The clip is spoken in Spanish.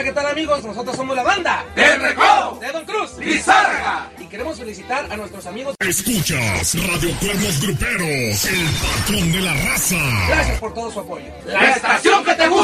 Hola, ¿qué tal, amigos? Nosotros somos la banda ¡El Recodo! de Don Cruz ¡Lizárraga! y queremos felicitar a nuestros amigos. Escuchas Radio Cuernos Gruperos, el patrón de la raza. Gracias por todo su apoyo. ¡La estación que te gusta!